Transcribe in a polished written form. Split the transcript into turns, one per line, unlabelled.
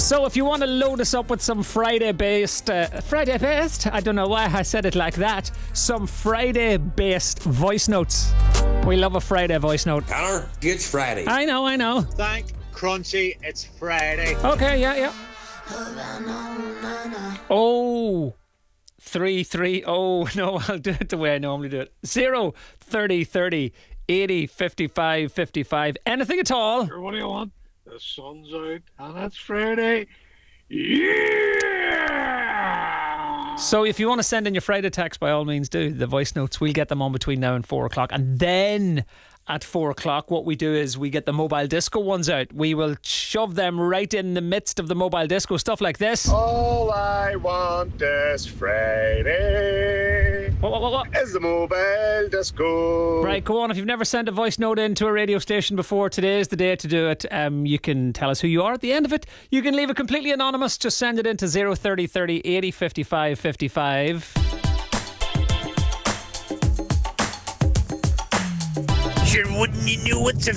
So if you want to load us up with some Friday-based, I don't know why I said it like that, some Friday-based voice notes. We love a Friday voice note.
Connor, it's Friday.
I know.
Thank Crunchy, it's Friday.
Okay, yeah. Oh, 3-3. Oh, no, I'll do it the way I normally do it. 0, 30, 30, 80, 55, 55. Anything at all.
Sure, what do you want? The sun's out and it's Friday. Yeah!
So if you want to send in your Friday text, by all means do. The voice notes, we'll get them on between now and 4 o'clock. And then at 4 o'clock, what we do is we get the mobile disco ones out. We will shove them right in the midst of the mobile disco, stuff like this.
All I want this Friday
What?
is the mobile disco.
Right, go on. If you've never sent a voice note into a radio station before, today is the day to do it. You can tell us who you are at the end of it. You can leave it completely anonymous. Just send it into 0, 30, 30, 80, 55, 55.
Sure, wouldn't you know it's a